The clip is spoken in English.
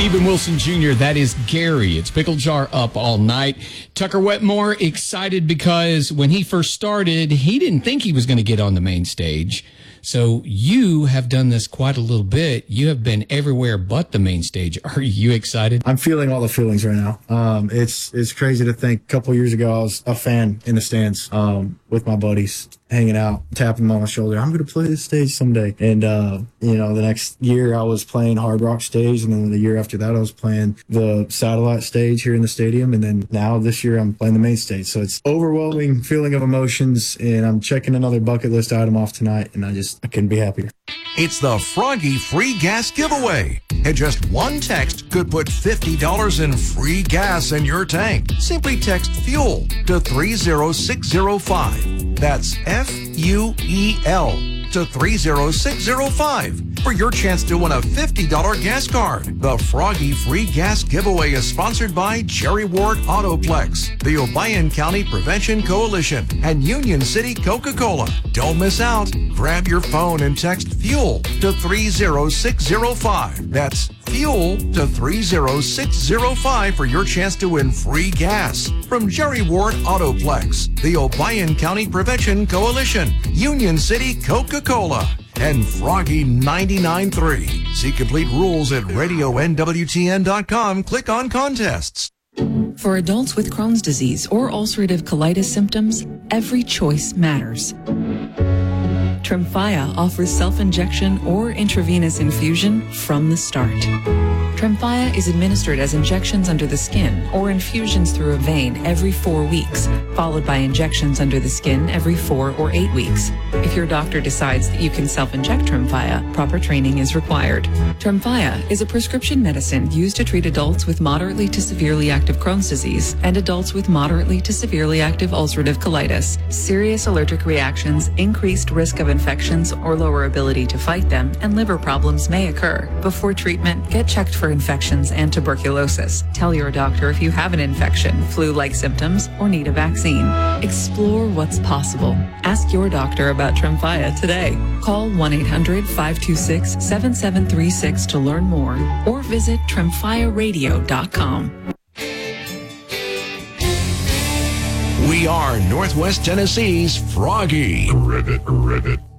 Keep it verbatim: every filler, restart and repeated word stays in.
Steven Wilson Junior, that is Gary. It's Pickle Jar Up All Night. Tucker Wetmore excited because when he first started, he didn't think he was going to get on the main stage. So you have done this quite a little bit. You have been everywhere but the main stage. Are you excited? I'm feeling all the feelings right now. Um, it's it's crazy to think a couple years ago I was a fan in the stands um, with my buddies, hanging out, tapping them on my shoulder. I'm going to play this stage someday. And, uh, you know, the next year I was playing Hard Rock stage. And then the year after that I was playing the satellite stage here in the stadium. And then now this year I'm playing the main stage. So it's overwhelming feeling of emotions. And I'm checking another bucket list item off tonight. And I just, I couldn't be happier. It's the Froggy Free Gas Giveaway. And just one text could put fifty dollars in free gas in your tank. Simply text FUEL to three zero six zero five. That's F U E L to three zero six zero five for your chance to win a fifty dollars gas card. The Froggy Free Gas Giveaway is sponsored by Jerry Ward Autoplex, the Obion County Prevention Coalition, and Union City Coca-Cola. Don't miss out. Grab your phone and text FUEL to three zero six zero five. That's FUEL to three zero six zero five for your chance to win free gas from Jerry Ward Autoplex, the Obion County Prevention Coalition, Union City Coca-Cola, and Froggy ninety-nine point three. See complete rules at radio N W T N dot com. Click on contests. For adults with Crohn's disease or ulcerative colitis symptoms, every choice matters. Tremfya offers self-injection or intravenous infusion from the start. Tremfya is administered as injections under the skin or infusions through a vein every four weeks, followed by injections under the skin every four or eight weeks. If your doctor decides that you can self-inject Tremfya, proper training is required. Tremfya is a prescription medicine used to treat adults with moderately to severely active Crohn's disease and adults with moderately to severely active ulcerative colitis. Serious allergic reactions, increased risk of infections or lower ability to fight them, and liver problems may occur. Before treatment, get checked for infections and tuberculosis. Tell your doctor if you have an infection, flu-like symptoms, or need a vaccine. Explore what's possible. Ask your doctor about Tremfya today. Call one eight hundred five two six seven seven three six to learn more, or visit tremfya radio dot com. We are Northwest Tennessee's Froggy. Ribbit, ribbit.